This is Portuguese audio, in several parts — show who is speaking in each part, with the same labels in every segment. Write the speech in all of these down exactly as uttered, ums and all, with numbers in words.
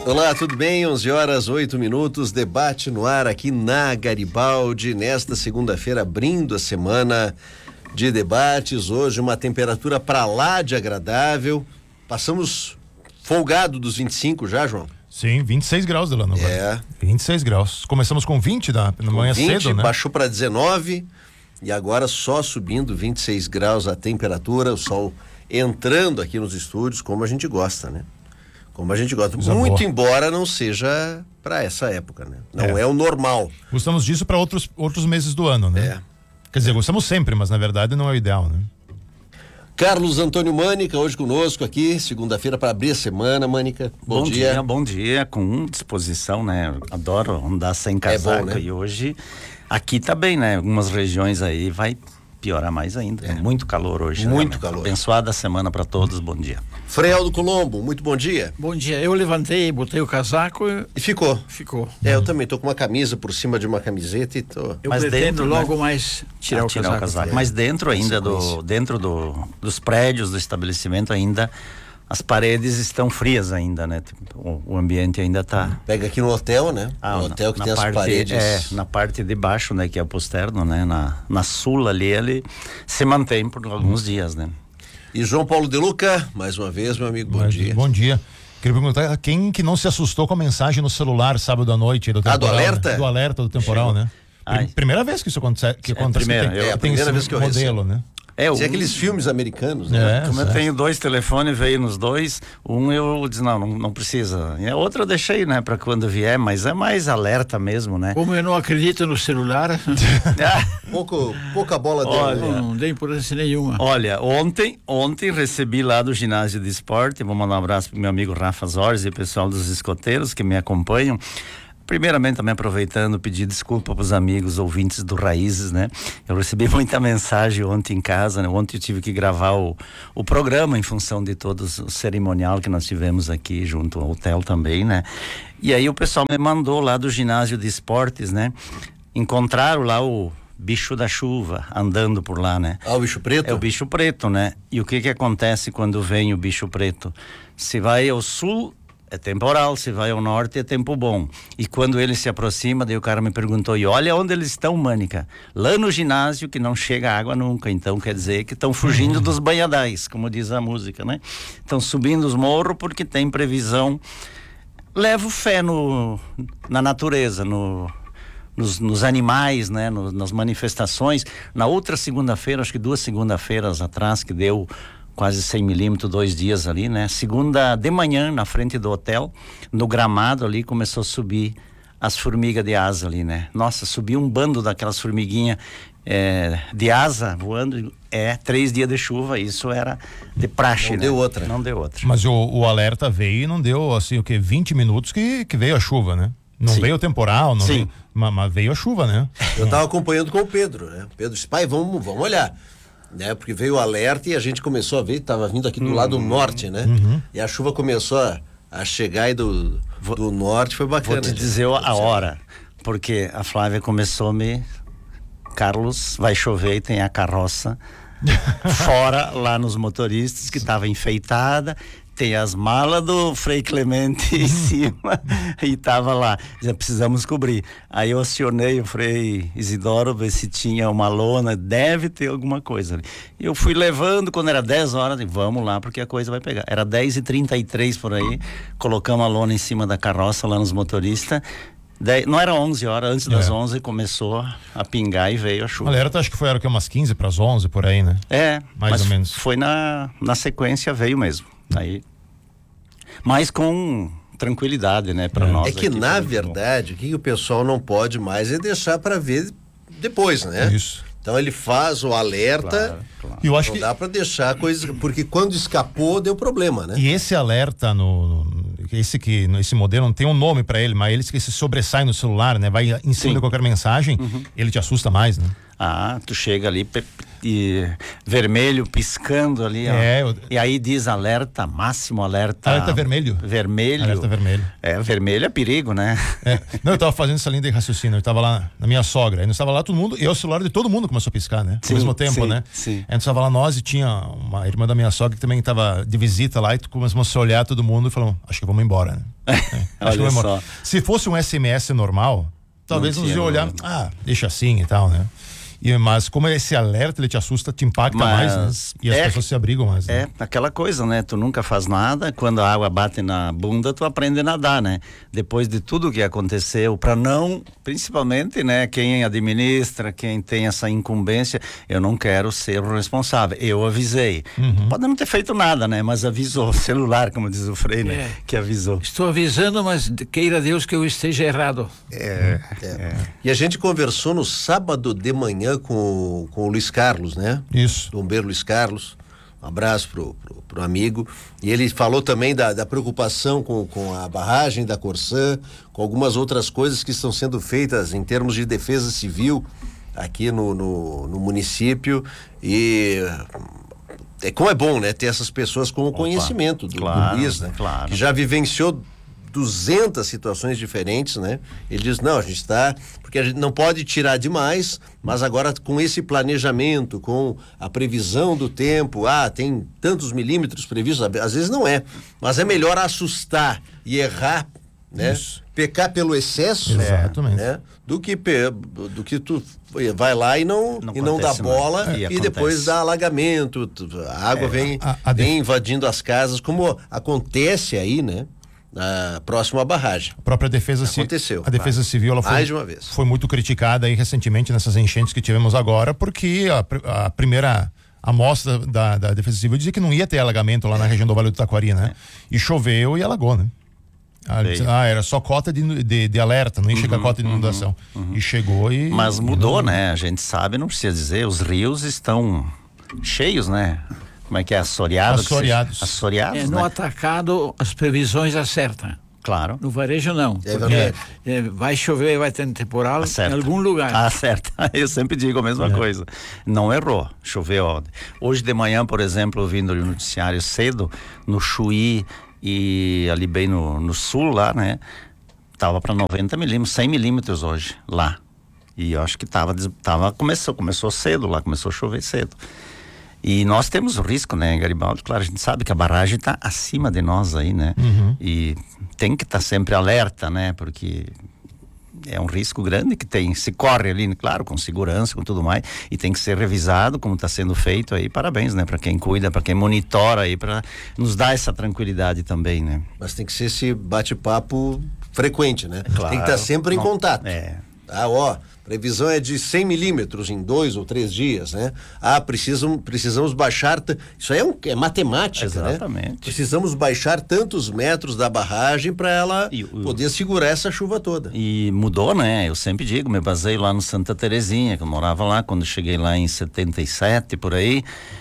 Speaker 1: Olá, tudo bem? onze horas, oito minutos, debate no ar aqui na Garibaldi, nesta segunda-feira, abrindo a semana de debates. Hoje uma temperatura para lá de agradável. Passamos folgado dos vinte e cinco já, João?
Speaker 2: Sim, vinte e seis graus, Delano.
Speaker 1: É.
Speaker 2: vinte e seis graus. Começamos com vinte da na manhã
Speaker 1: vinte,
Speaker 2: cedo, né?
Speaker 1: Baixou para dezenove e agora só subindo vinte e seis graus a temperatura, o sol entrando aqui nos estúdios, como a gente gosta, né? Como a gente gosta.
Speaker 2: Coisa
Speaker 1: Muito
Speaker 2: boa.
Speaker 1: embora não seja para essa época, né? Não é,
Speaker 2: É.
Speaker 1: o normal.
Speaker 2: Gostamos disso para outros, outros meses do ano, né?
Speaker 1: É.
Speaker 2: Quer dizer, gostamos sempre, mas na verdade não é o ideal, né?
Speaker 1: Carlos Antônio Mânica, hoje conosco aqui, segunda-feira para abrir a semana. Mânica, bom,
Speaker 3: Bom
Speaker 1: dia.
Speaker 3: dia, bom dia, com disposição, né? Adoro andar sem casaco,
Speaker 1: bom, né?
Speaker 3: e hoje aqui tá bem, né? Algumas regiões aí vai piorar mais ainda. É. Muito calor hoje.
Speaker 1: Muito
Speaker 3: né?
Speaker 1: calor.
Speaker 3: Abençoada semana para todos, bom dia.
Speaker 1: Frei Colombo, muito bom dia.
Speaker 4: Bom dia, eu levantei, botei o casaco e
Speaker 1: E ficou.
Speaker 4: ficou.
Speaker 1: É, eu também tô com uma camisa por cima de uma camiseta e tô...
Speaker 4: Eu
Speaker 3: Mas
Speaker 4: pretendo
Speaker 3: dentro,
Speaker 4: logo
Speaker 3: né?
Speaker 4: mais tirar,
Speaker 3: Ah,
Speaker 4: o,
Speaker 3: tirar
Speaker 4: casaco.
Speaker 3: o casaco. Mas dentro ainda
Speaker 1: sequência.
Speaker 3: do, dentro do, dos prédios do estabelecimento ainda, as paredes estão frias ainda, né? O, o ambiente ainda tá...
Speaker 1: Pega aqui no hotel, né?
Speaker 3: Ah,
Speaker 1: no hotel que
Speaker 3: na
Speaker 1: tem as
Speaker 3: parte,
Speaker 1: paredes...
Speaker 3: É, na parte de baixo, né, que é o posterno, né, na, na sul ali, ele se mantém por alguns dias, né.
Speaker 1: E João Paulo De Luca, mais uma vez, meu amigo, bom
Speaker 2: Mas,
Speaker 1: dia.
Speaker 2: Bom dia. Queria perguntar a quem que não se assustou com a mensagem no celular sábado à noite do temporal.
Speaker 1: Ah, do alerta?
Speaker 2: Né? Do alerta do temporal, né?
Speaker 3: Ai.
Speaker 2: Primeira vez que isso acontece. Que
Speaker 3: É,
Speaker 2: acontece
Speaker 3: primeira,
Speaker 2: que tem,
Speaker 3: eu-
Speaker 1: é a
Speaker 2: tem
Speaker 1: primeira
Speaker 2: esse
Speaker 1: vez que eu
Speaker 2: modelo,
Speaker 1: recebo.
Speaker 2: né?
Speaker 3: É,
Speaker 1: Tem
Speaker 3: um,
Speaker 1: aqueles filmes americanos, né?
Speaker 2: É,
Speaker 3: como eu
Speaker 2: certo.
Speaker 3: tenho dois telefones, veio nos dois, um eu disse, não, não, não precisa, e a outra eu deixei, né, para quando vier, mas é mais alerta mesmo, né.
Speaker 4: Como eu não acredito no celular,
Speaker 1: Pouco, pouca bola dele.
Speaker 3: Olha,
Speaker 1: né?
Speaker 4: não dei importância nenhuma.
Speaker 3: Olha, ontem, ontem recebi lá do ginásio de esporte, vou mandar um abraço pro meu amigo Rafa Zorzi e o pessoal dos escoteiros que me acompanham. Primeiramente, também aproveitando, pedir desculpa para os amigos ouvintes do Raízes, né? Eu recebi muita mensagem ontem em casa, né? Ontem eu tive que gravar o, o programa em função de todo o cerimonial que nós tivemos aqui junto ao hotel também, né? E aí o pessoal me mandou lá do ginásio de esportes, né? Encontraram lá o bicho da chuva andando por lá, né?
Speaker 1: Ah, o bicho preto?
Speaker 3: É o bicho preto, né? E o que que acontece quando vem o bicho preto? Se vai ao sul, é temporal, se vai ao norte é tempo bom. E quando ele se aproxima, daí o cara me perguntou, e olha onde eles estão, Mânica? Lá no ginásio que não chega água nunca, então quer dizer que estão fugindo dos banhadais, como diz a música, né? Estão subindo os morros porque tem previsão. Levo fé no, na natureza, no... Nos, nos animais, né? No, nas manifestações. Na outra segunda-feira, acho que duas segunda-feiras atrás, que deu quase cem milímetros, dois dias ali, né? Segunda de manhã, na frente do hotel, no gramado ali, começou a subir as formigas de asa ali, né? Nossa, subiu um bando daquelas formiguinhas é, de asa voando. É, três dias de chuva, isso era de praxe,
Speaker 1: Não
Speaker 3: né?
Speaker 1: deu outra.
Speaker 3: Não deu outra.
Speaker 2: Mas o, o alerta veio e não deu, assim, o quê? vinte minutos que, que veio a chuva, né? Não
Speaker 3: Sim.
Speaker 2: veio o temporal, não
Speaker 3: Sim.
Speaker 2: veio, mas, mas veio a chuva, né?
Speaker 1: Eu tava acompanhando com o Pedro, né? Pedro disse, pai, vamos, vamos olhar. Né? Porque veio o alerta e a gente começou a ver, tava vindo aqui do lado norte, né?
Speaker 2: Uhum.
Speaker 1: E a chuva começou a, a chegar aí do, do norte, foi bacana.
Speaker 3: Vou te
Speaker 1: né?
Speaker 3: dizer a hora, porque a Flávia começou a me... Carlos, vai chover e tem a carroça fora lá nos motoristas, que estava enfeitada, tem as malas do Frei Clemente em cima e tava lá, já precisamos cobrir. Aí eu acionei o Frei Isidoro, ver se tinha uma lona, deve ter alguma coisa ali. Eu fui levando, quando era dez horas, e vamos lá porque a coisa vai pegar. Era dez e trinta e três por aí, colocamos a lona em cima da carroça lá nos motoristas. Dez, não era onze horas, antes das
Speaker 2: É.
Speaker 3: onze começou a pingar e veio a
Speaker 2: O
Speaker 3: chuva.
Speaker 2: alerta acho que foi era o quê? Umas quinze para as onze por aí, né?
Speaker 3: É,
Speaker 2: Mais
Speaker 3: mas
Speaker 2: ou menos.
Speaker 3: foi na, na sequência, veio mesmo. Aí, mas com tranquilidade, né, para nós.
Speaker 1: É que,
Speaker 3: aqui,
Speaker 1: na
Speaker 3: foi muito bom.
Speaker 1: verdade, o que o pessoal não pode mais é deixar para ver depois, né?
Speaker 2: Isso.
Speaker 1: Então ele faz o alerta,
Speaker 3: Claro, claro.
Speaker 2: E eu acho
Speaker 1: não
Speaker 2: que
Speaker 1: dá para deixar coisas, porque quando escapou deu problema, né?
Speaker 2: E esse alerta no, no esse que esse modelo não tem um nome para ele, mas ele que se sobressai no celular, né? Vai em cima
Speaker 3: Sim.
Speaker 2: de qualquer mensagem, ele te assusta mais, né?
Speaker 3: Ah, tu chega ali, pe- e vermelho piscando ali, ó.
Speaker 2: É, eu...
Speaker 3: E aí diz alerta, máximo alerta.
Speaker 2: Alerta vermelho.
Speaker 3: Vermelho.
Speaker 2: Alerta vermelho.
Speaker 3: É, vermelho é perigo, né?
Speaker 2: É. Não, eu tava fazendo essa linha de raciocínio, eu tava lá na minha sogra, aí nós tava lá todo mundo, e o celular de todo mundo começou a piscar, né? Sim, ao mesmo tempo,
Speaker 3: sim,
Speaker 2: né?
Speaker 3: Sim.
Speaker 2: Aí nós tava lá nós e tinha uma irmã da minha sogra que também tava de visita lá, e começamos a olhar todo mundo e falamos, acho que vamos embora, né? É, acho
Speaker 3: Olha
Speaker 2: que vamos
Speaker 3: só.
Speaker 2: embora. Se fosse um S M S normal, talvez nos ia olhar, ah, deixa assim e tal, né? E, mas como esse alerta ele te assusta, te impacta
Speaker 3: Mas
Speaker 2: mais, né? E as
Speaker 3: é,
Speaker 2: pessoas se abrigam mais.
Speaker 3: É,
Speaker 2: né?
Speaker 3: aquela coisa, né? Tu nunca faz nada, quando a água bate na bunda, tu aprende a nadar, né? Depois de tudo que aconteceu, para não, principalmente, né? Quem administra, quem tem essa incumbência, eu não quero ser o responsável. Eu avisei.
Speaker 2: Uhum.
Speaker 3: Pode não ter feito nada, né? Mas avisou. Celular, como diz o Frei, né?
Speaker 4: É.
Speaker 3: Que avisou.
Speaker 4: Estou avisando, mas queira Deus que eu esteja errado.
Speaker 3: É,
Speaker 1: É.
Speaker 3: é.
Speaker 1: E a gente conversou no sábado de manhã com, com o Luiz Carlos, né?
Speaker 2: Isso.
Speaker 1: Bombeiro Luiz Carlos. Um abraço pro, pro, pro amigo. E ele falou também da, da preocupação com, com a barragem da Corsã, com algumas outras coisas que estão sendo feitas em termos de defesa civil aqui no, no, no município. E é como é bom, né? Ter essas pessoas com o
Speaker 3: Opa,
Speaker 1: conhecimento do,
Speaker 3: claro,
Speaker 1: do Luiz, né?
Speaker 3: claro.
Speaker 1: Que já vivenciou duzentas situações diferentes, né? Ele diz, não, a gente está, porque a gente não pode tirar demais, mas agora com esse planejamento, com a previsão do tempo, ah, tem tantos milímetros previstos, às vezes não é, mas é melhor assustar e errar, né?
Speaker 2: Isso.
Speaker 1: Pecar pelo excesso,
Speaker 2: Exatamente.
Speaker 1: né? Do que, pe- do que tu vai lá e não,
Speaker 3: Não
Speaker 1: e não dá
Speaker 3: acontece
Speaker 1: bola
Speaker 3: nada.
Speaker 1: e,
Speaker 3: E acontece.
Speaker 1: depois dá alagamento, tu- a água
Speaker 3: É,
Speaker 1: vem,
Speaker 2: a- a
Speaker 1: vem
Speaker 2: def-
Speaker 1: invadindo as casas, como acontece aí, né? Na próxima barragem.
Speaker 2: A própria defesa civil.
Speaker 1: Aconteceu,
Speaker 2: A defesa
Speaker 1: vai.
Speaker 2: civil ela foi,
Speaker 1: Mais de uma vez.
Speaker 2: foi muito criticada aí recentemente nessas enchentes que tivemos agora, porque a, pr- a primeira amostra da, da defesa civil dizia que não ia ter alagamento lá na região do Vale do Taquari, né? E choveu e alagou, né? Ah,
Speaker 3: Sei.
Speaker 2: ah, era só cota de, de, de alerta, não ia chegar cota de inundação. E chegou e.
Speaker 3: Mas mudou,
Speaker 2: e-
Speaker 3: né? A gente sabe, não precisa dizer, os rios estão cheios, né? Como é que é? Assoreados? que se-
Speaker 2: Assoreados.
Speaker 3: Assoreados,
Speaker 4: É, no
Speaker 3: né?
Speaker 4: atacado, as previsões acertam.
Speaker 3: Claro.
Speaker 4: No varejo, não.
Speaker 1: É
Speaker 4: porque,
Speaker 1: verdade.
Speaker 4: é, vai chover, vai ter um temporal
Speaker 3: Acerta.
Speaker 4: em algum lugar.
Speaker 3: Acerta. Eu sempre digo a mesma coisa. Não errou. Choveu onde? Hoje de manhã, por exemplo, ouvindo o noticiário cedo, no Chuí e ali bem no, no sul lá, né? Tava para noventa milímetros, cem milímetros hoje, lá. E eu acho que tava, des- tava começou, começou cedo lá, começou a chover cedo. E nós temos o risco, né, Garibaldi? Claro, a gente sabe que a barragem está acima de nós aí, né?
Speaker 2: Uhum.
Speaker 3: E tem que estar sempre alerta, né? Porque é um risco grande que tem, se corre ali, claro, com segurança, com tudo mais, e tem que ser revisado como está sendo feito aí. Parabéns, né? Para quem cuida, para quem monitora aí, para nos dar essa tranquilidade também, né?
Speaker 1: Mas tem que ser esse bate-papo frequente, né?
Speaker 3: Claro.
Speaker 1: Tem que estar sempre em
Speaker 3: Não-
Speaker 1: contato.
Speaker 3: é.
Speaker 1: Ah, ó, previsão é de cem milímetros em dois ou três dias, né? Ah, precisam, precisamos baixar. t- Isso aí é, um, é matemática,
Speaker 3: Exatamente.
Speaker 1: né? Precisamos baixar tantos metros da barragem para ela
Speaker 3: E o-
Speaker 1: poder segurar essa chuva toda.
Speaker 3: E mudou, né? Eu sempre digo, me basei lá no Santa Terezinha, que eu morava lá, quando cheguei lá em setenta e sete, por aí,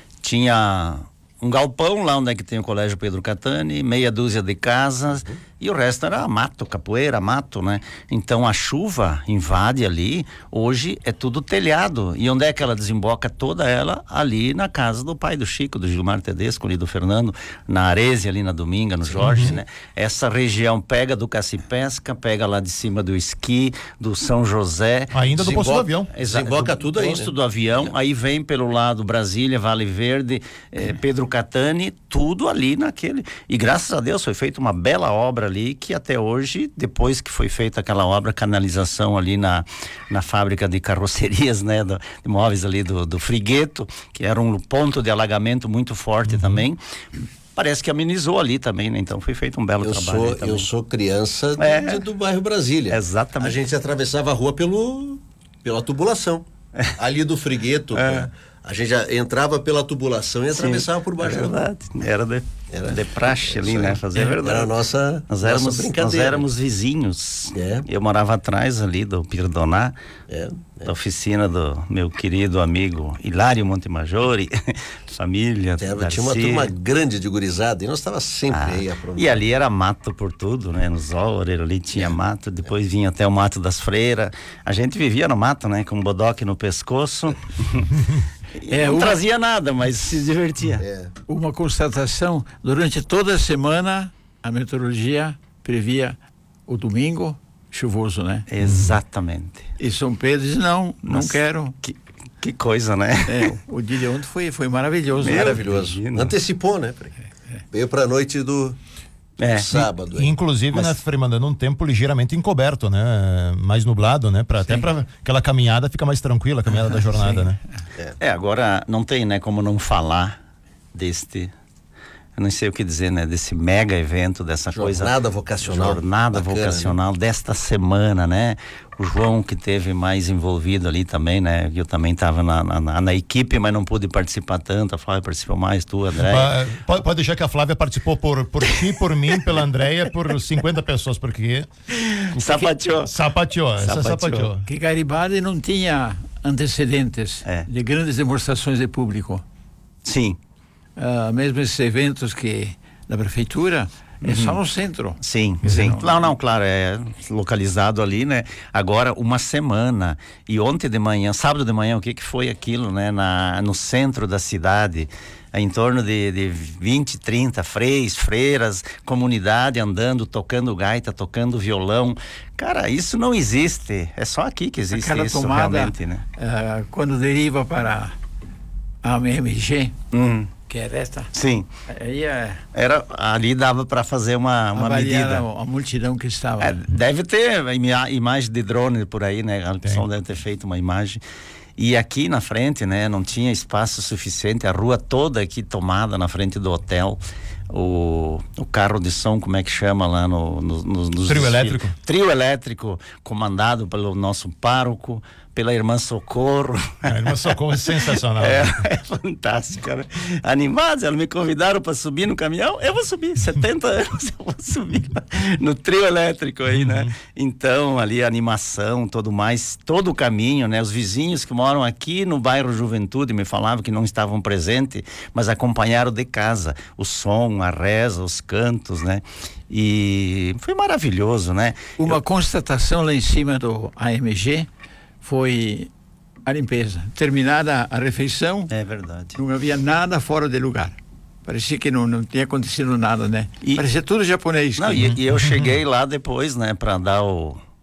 Speaker 3: tinha um galpão lá onde é que tem o Colégio Pedro Catani, meia dúzia de casas, e o resto era mato, capoeira, mato, né? Então a chuva invade ali, hoje é tudo telhado, e onde é que ela desemboca toda ela? Ali na casa do pai do Chico, do Gilmar Tedesco, ali do Fernando, na Arese, ali na Dominga, no Jorge, né? Essa região pega do Cacipesca, pega lá de cima do Esqui, do São José.
Speaker 2: Ainda do posto do avião.
Speaker 3: Exato,
Speaker 1: Desemboca
Speaker 3: do
Speaker 1: tudo aí,
Speaker 3: posto
Speaker 1: né?
Speaker 3: do avião, aí vem pelo lado Brasília, Vale Verde, eh, Pedro Catani, tudo ali naquele. E graças a Deus foi feita uma bela obra ali, que até hoje, depois que foi feita aquela obra, canalização ali na, na fábrica de carrocerias, né, do, de móveis ali do, do Frigueto, que era um ponto de alagamento muito forte também. Parece que amenizou ali também, né? Então foi feito um belo
Speaker 1: Eu
Speaker 3: trabalho.
Speaker 1: sou,
Speaker 3: aí também.
Speaker 1: eu sou criança
Speaker 3: É.
Speaker 1: de- do bairro Brasília.
Speaker 3: Exatamente.
Speaker 1: A gente atravessava a rua pelo, pela tubulação. Ali do Frigueto.
Speaker 3: É.
Speaker 1: A gente já entrava pela tubulação e atravessava por baixo
Speaker 3: É
Speaker 1: da rua.
Speaker 3: verdade. Era de,
Speaker 1: Era-
Speaker 3: de praxe ali,
Speaker 1: Isso
Speaker 3: né?
Speaker 1: aí.
Speaker 3: Fazer a verdade.
Speaker 1: Era a nossa,
Speaker 3: Nós
Speaker 1: nossa
Speaker 3: éramos, nós
Speaker 1: brincadeira.
Speaker 3: éramos vizinhos.
Speaker 1: É.
Speaker 3: Eu morava atrás ali do Pirdoná,
Speaker 1: É, é.
Speaker 3: da oficina do meu querido amigo Hilário Montemajori, família.
Speaker 1: Tinha, tinha uma
Speaker 3: Darcy.
Speaker 1: turma grande de gurizada e nós estava sempre
Speaker 3: Ah,
Speaker 1: aí aprontando.
Speaker 3: e ali era mato por tudo, né? Nos Óureiro ali tinha mato, depois vinha até o mato das freiras. A gente vivia no mato, né? Com um bodoque no pescoço.
Speaker 4: É,
Speaker 3: não
Speaker 4: uma-
Speaker 3: trazia nada, mas se divertia.
Speaker 1: É.
Speaker 4: Uma constatação, durante toda a semana a meteorologia previa o domingo chuvoso, né?
Speaker 3: Exatamente.
Speaker 4: E São Pedro diz, não, não
Speaker 3: Nossa.
Speaker 4: quero.
Speaker 3: Que, que coisa, né?
Speaker 4: É, o dia de ontem foi, foi maravilhoso. né?
Speaker 1: Maravilhoso.
Speaker 3: imagino.
Speaker 1: Antecipou, né? Veio pra noite do
Speaker 3: É.
Speaker 1: sábado.
Speaker 2: E,
Speaker 1: aí.
Speaker 2: inclusive,
Speaker 3: Mas-
Speaker 2: né, Frei, mandando um tempo ligeiramente encoberto, né? Mais nublado, né? Pra, até para aquela caminhada fica mais tranquila, a caminhada da jornada, né?
Speaker 3: É, agora não tem, né, como não falar deste, eu não sei o que dizer, né, desse mega evento, dessa coisa.
Speaker 1: Jornada vocacional.
Speaker 3: Jornada
Speaker 1: Bacana,
Speaker 3: vocacional desta semana, né? O João que teve mais envolvido ali também, né? Eu também estava na, na, na equipe, mas não pude participar tanto. A Flávia participou mais, tu, André.
Speaker 2: Pa- Pode, pode deixar que a Flávia participou por, por ti, por mim, pela Andréia, por cinquenta pessoas, porque
Speaker 3: Sapateou.
Speaker 2: sapateou, essa
Speaker 3: Sapateou.
Speaker 2: sapateou.
Speaker 4: Que Garibaldi não tinha antecedentes
Speaker 3: É.
Speaker 4: de grandes demonstrações de público.
Speaker 3: Sim,
Speaker 4: Ah, mesmo esses eventos que da prefeitura é só no centro.
Speaker 3: sim,
Speaker 4: Quer dizer,
Speaker 3: sim.
Speaker 4: não-
Speaker 3: Não, não, claro, é localizado ali, né? Agora, uma semana. E ontem de manhã, sábado de manhã, o que que foi aquilo, né? Na, no centro da cidade, em torno de, de vinte, trinta freis, freiras, comunidade andando, tocando gaita, tocando violão. Cara, isso não existe. É só aqui que existe
Speaker 4: Aquela
Speaker 3: isso
Speaker 4: tomada,
Speaker 3: realmente, né?
Speaker 4: ah, quando deriva para a M M G,
Speaker 3: Hum,
Speaker 4: que é esta,
Speaker 3: sim.
Speaker 4: aí é
Speaker 3: Era, ali dava para fazer uma, uma
Speaker 4: avaliar
Speaker 3: medida.
Speaker 4: a, a multidão que estava.
Speaker 3: É, deve ter ima- imagem de drone por aí, né? O pessoal deve ter feito uma imagem. E aqui na frente, né? Não tinha espaço suficiente, a rua toda aqui tomada na frente do hotel. O, o carro de som, como é que chama lá no, no, no, nos
Speaker 2: Trio
Speaker 3: desfiles?
Speaker 2: elétrico.
Speaker 3: Trio elétrico, comandado pelo nosso pároco, pela irmã Socorro.
Speaker 2: A irmã Socorro é sensacional.
Speaker 3: É, é fantástica, né? Animados, elas me convidaram para subir no caminhão, eu vou subir, setenta anos eu vou subir lá no trio elétrico aí, né? Então, ali a animação, tudo mais, todo o caminho, né? Os vizinhos que moram aqui no bairro Juventude me falavam que não estavam presentes, mas acompanharam de casa o som, a reza, os cantos, né? E foi maravilhoso, né?
Speaker 4: Uma constatação lá em cima do A M G foi a limpeza. Terminada a refeição,
Speaker 3: É verdade.
Speaker 4: não havia nada fora de lugar. Parecia que não, não tinha acontecido nada, né?
Speaker 3: E-
Speaker 4: Parecia tudo japonês.
Speaker 3: Não, e, e eu cheguei lá depois, né, para dar o,